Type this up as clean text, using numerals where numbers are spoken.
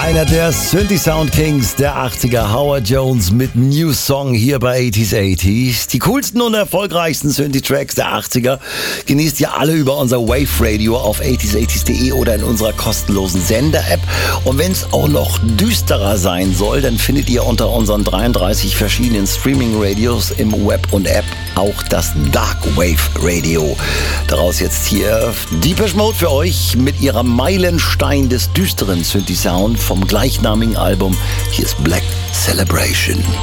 Einer der Synthi-Sound Kings der 80er, Howard Jones mit New Song hier bei 80s. Die coolsten und erfolgreichsten Synthi-Tracks der 80er genießt ihr alle über unser Wave Radio auf 80s80s.de oder in unserer kostenlosen Sender-App. Und wenn es auch noch düsterer sein soll, dann findet ihr unter unseren 33 verschiedenen Streaming-Radios im Web und App auch das Dark Wave Radio. Daraus jetzt hier Depeche Mode für euch mit ihrer Meilenstein des düsteren Synthi-Sound vom gleichnamigen Album. Hier ist Black Celebration.